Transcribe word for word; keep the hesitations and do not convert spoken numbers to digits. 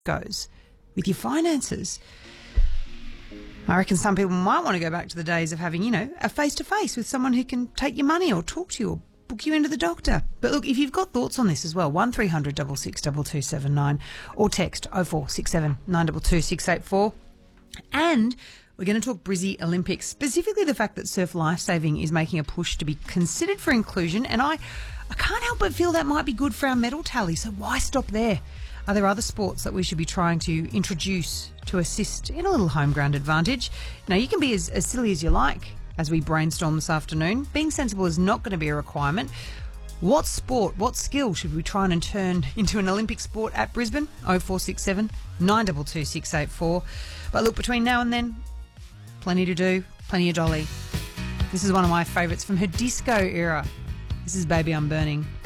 goes with your finances. I reckon some people might want to go back to the days of having, you know, a face-to-face with someone who can take your money or talk to you or book you into the doctor. But look, if you've got thoughts on this as well, one three hundred six six two two seven nine or text oh four six seven nine two two six eight four. And we're going to talk Brizzy Olympics, specifically the fact that surf lifesaving is making a push to be considered for inclusion. And I, I can't help but feel that might be good for our medal tally. So why stop there? Are there other sports that we should be trying to introduce to assist in a little home ground advantage? Now, you can be as, as silly as you like as we brainstorm this afternoon. Being sensible is not going to be a requirement. What sport, what skill should we try and turn into an Olympic sport at Brisbane? oh four six seven nine two two six eight four. But look, between now and then, plenty to do, plenty of Dolly. This is one of my favourites from her disco era. This is Baby I'm Burning.